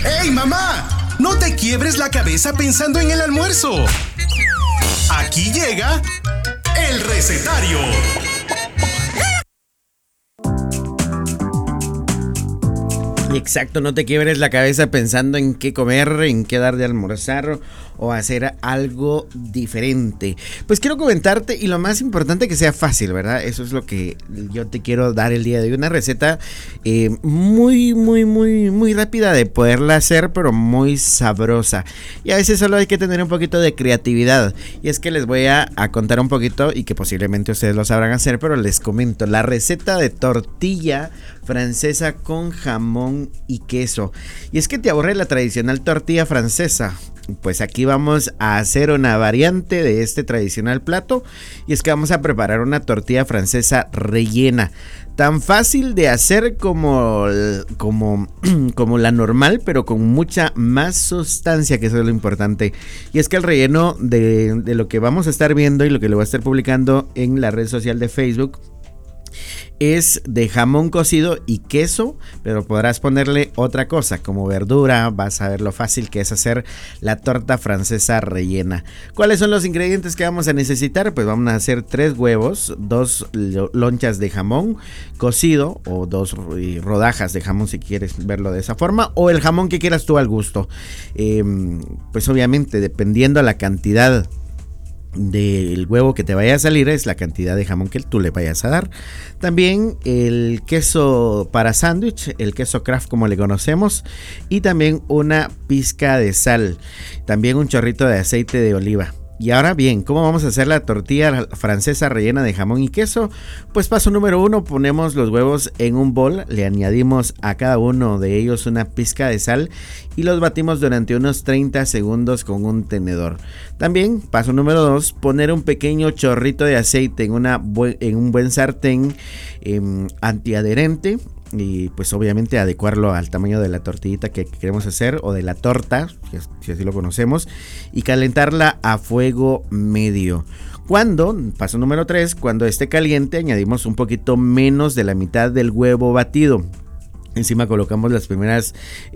¡Ey, mamá! No te quiebres la cabeza pensando en el almuerzo. Aquí llega el recetario. Exacto, no te quiebres la cabeza pensando en qué comer, en qué dar de almorzar o hacer algo diferente. Pues quiero comentarte, y lo más importante, que sea fácil, ¿verdad? Eso es lo que yo te quiero dar el día de hoy. Una receta muy rápida de poderla hacer, pero muy sabrosa. Y a veces solo hay que tener un poquito de creatividad. Y es que les voy a contar un poquito, y que posiblemente ustedes lo sabrán hacer, pero les comento. La receta de tortilla francesa con jamón y queso. Y es que te aburre la tradicional tortilla francesa. Pues aquí vamos a hacer una variante de este tradicional plato, y es que vamos a preparar una tortilla francesa rellena, tan fácil de hacer como la normal, pero con mucha más sustancia, que eso es lo importante. Y es que el relleno de lo que vamos a estar viendo y lo que le voy a estar publicando en la red social de Facebook es de jamón cocido y queso, pero podrás ponerle otra cosa como verdura. Vas a ver lo fácil que es hacer la torta francesa rellena. ¿Cuáles son los ingredientes que vamos a necesitar? Pues vamos a hacer 3 huevos, 2 lonchas de jamón cocido, o 2 rodajas de jamón si quieres verlo de esa forma, o el jamón que quieras tú al gusto. Pues obviamente, dependiendo la cantidad del huevo que te vaya a salir, es la cantidad de jamón que tú le vayas a dar. También el queso para sándwich, el queso Kraft como le conocemos, y también una pizca de sal, también un chorrito de aceite de oliva. Y ahora bien, ¿cómo vamos a hacer la tortilla francesa rellena de jamón y queso? Pues paso número 1, ponemos los huevos en un bol, le añadimos a cada uno de ellos una pizca de sal y los batimos durante unos 30 segundos con un tenedor. También, paso número 2, poner un pequeño chorrito de aceite en un buen sartén antiadherente. Y pues obviamente adecuarlo al tamaño de la tortillita que queremos hacer, o de la torta, si así lo conocemos, y calentarla a fuego medio. Paso número 3, cuando esté caliente, añadimos un poquito menos de la mitad del huevo batido. Encima colocamos las primeras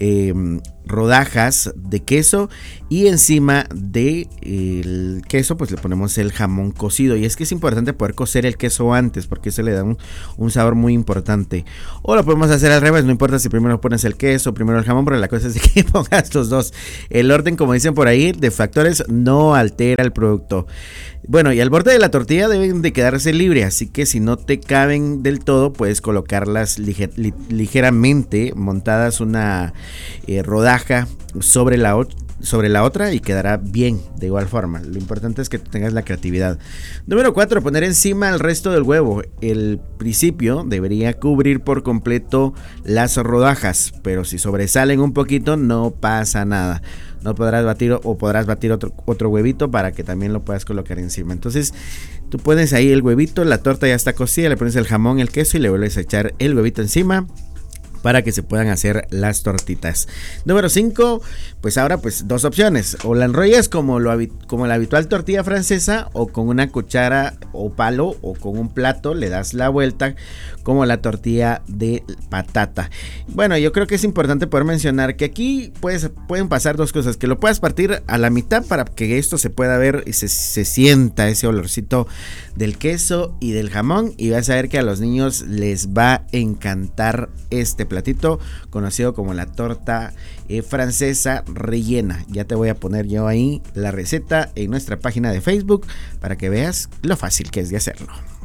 rodajas de queso, y encima del queso pues le ponemos el jamón cocido. Y es que es importante poder cocer el queso antes, porque eso le da un sabor muy importante. O lo podemos hacer al revés, no importa si primero pones el queso, primero el jamón, pero la cosa es que pongas los dos. El orden, como dicen por ahí, de factores no altera el producto. Bueno, y al borde de la tortilla deben de quedarse libre, así que si no te caben del todo, puedes colocarlas ligeramente montadas, una rodaja sobre la otra, y quedará bien de igual forma. Lo importante es que tengas la creatividad. Número 4, poner encima el resto del huevo. El principio debería cubrir por completo las rodajas, pero si sobresalen un poquito no pasa nada. No podrás batir, o podrás batir otro huevito para que también lo puedas colocar encima. Entonces tú pones ahí el huevito, la torta ya está cocida, le pones el jamón, el queso y le vuelves a echar el huevito encima para que se puedan hacer las tortitas. Número 5, pues ahora pues 2 opciones. O la enrollas como la habitual tortilla francesa, o con una cuchara o palo, o con un plato le das la vuelta como la tortilla de patata. Bueno, yo creo que es importante poder mencionar que aquí pueden pasar 2 cosas: que lo puedas partir a la mitad para que esto se pueda ver y se sienta ese olorcito del queso y del jamón, y vas a ver que a los niños les va a encantar este platito conocido como la torta francesa rellena. Ya te voy a poner yo ahí la receta en nuestra página de Facebook para que veas lo fácil que es de hacerlo.